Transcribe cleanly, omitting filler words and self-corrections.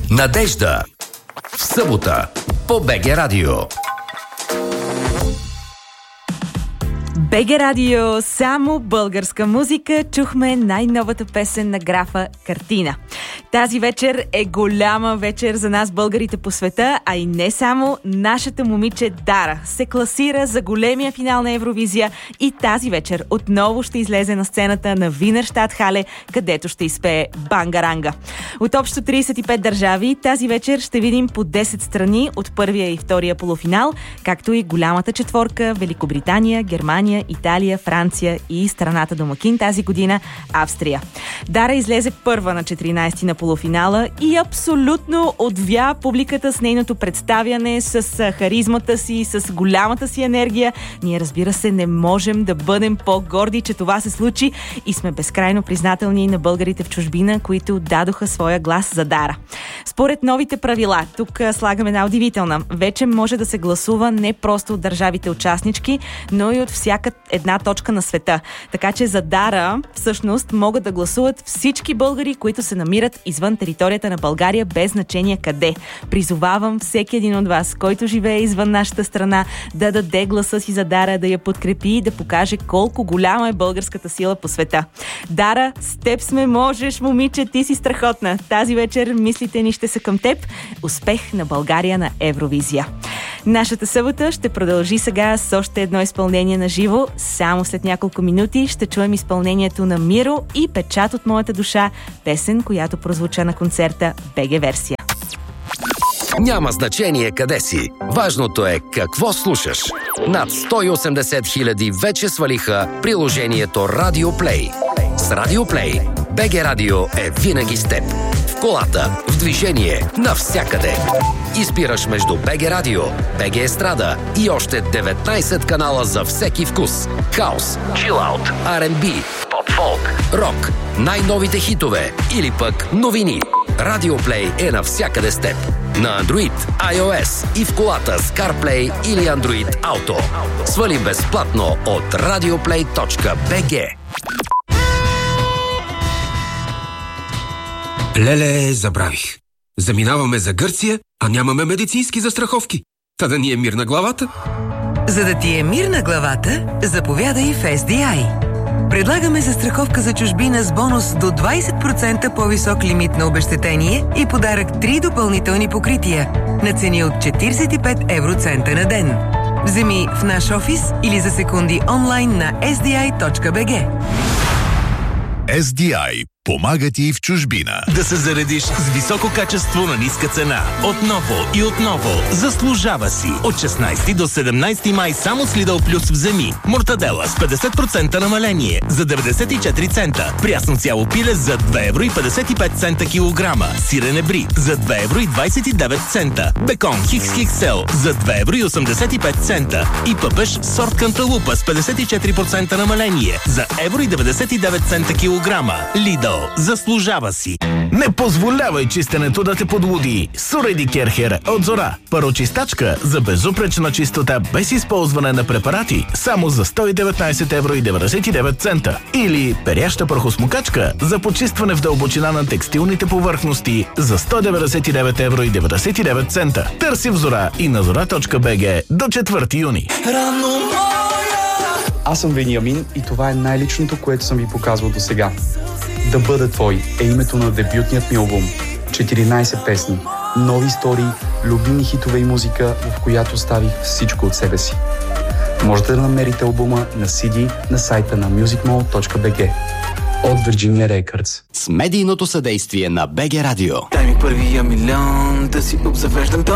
Надежда. В събота по БГ Радио. БГ Радио, само българска музика. Чухме най-новата песен на графа Картина. Тази вечер е голяма вечер за нас, българите по света, а и не само. Нашата момиче Дара се класира за големия финал на Евровизия и тази вечер отново ще излезе на сцената на Винерштадтхале, където ще изпее Бангаранга. От общо 35 държави тази вечер ще видим по 10 страни от първия и втория полуфинал, както и голямата четворка Великобритания, Германия, Италия, Франция и страната домакин тази година Австрия. Дара излезе първа на 14 на полуфинала и абсолютно отвя публиката с нейното представяне, с харизмата си, с голямата си енергия. Ние, разбира се, не можем да бъдем по-горди, че това се случи и сме безкрайно признателни на българите в чужбина, които дадоха своя глас за Дара. Според новите правила, тук слагаме една удивителна. Вече може да се гласува не просто от държавите участнички, но и от всяка една точка на света. Така че за Дара всъщност могат да гласуват всички българи, които се намират извън територията на България, без значение къде. Призовавам всеки един от вас, който живее извън нашата страна, да даде гласа си за Дара, да я подкрепи и да покаже колко голяма е българската сила по света. Дара, с теб сме, можеш, момиче, ти си страхотна. Тази вечер мислите ни ще са към теб. Успех на България на Евровизия. Нашата събота ще продължи сега с още едно изпълнение на живо. Само след няколко минути ще чуем изпълнението на Миро и Печат от моята душа, песен, която прозвуча на концерта БГ версия. Няма значение къде си. Важното е какво слушаш. Над 180 хиляди вече свалиха приложението Radio Play. С Radio Play БГ Радио е винаги с теб. В колата, в движение, навсякъде. Избираш между БГ Радио, БГ Естрада и още 19 канала за всеки вкус. Хаус, чилаут, R&B, поп-фолк, рок, най-новите хитове или пък новини. Radio Play е навсякъде с теб. На Android, iOS и в колата с CarPlay или Android Auto. Свали безплатно от radioplay.bg. Леле, забравих. Заминаваме за Гърция, а нямаме медицински застраховки. Та да ни е мир на главата. За да ти е мир на главата, заповядай в SDI. Предлагаме застраховка за чужбина с бонус до 20% по-висок лимит на обезщетение и подарък 3 допълнителни покрития на цени от 45 евроцента на ден. Вземи в наш офис или за секунди онлайн на sdi.bg. SDI помага ти в чужбина. Да се заредиш с високо качество на ниска цена. Отново и отново. Заслужава си. От 16 до 17 май само с Lidl Plus вземи. Мортадела с 50% намаление за 94 цента. Прясно цяло пиле за 2 евро и 55 цента килограма. Сирене бри за 2 евро и 29 цента. Бекон XXL за 2 евро и 85 цента. И пъпеш сорт канталупа с 54% намаление за евро и 99 цента килограма. Lidl. Заслужава си. Не позволявай чистенето да те подлуди. Суреди Керхер от Зора. Парочистачка за безупречна чистота без използване на препарати само за 119 евро и 99 цента. Или перяща прахосмокачка за почистване в дълбочина на текстилните повърхности за 199 евро и 99 цента. Търси в Зора и на zora.bg до 4 юни. Аз съм Вениамин и това е най-личното, което съм ви показвал до сега. Да бъда твой е името на дебютният ми албум. 14 песни, нови истории, любими хитове и музика, в която ставих всичко от себе си. Можете да намерите албума на CD на сайта на musicmall.bg. От Virginia Records. С медийното съдействие на БГ Радио. Дай ми първия милион, да си обзавеждам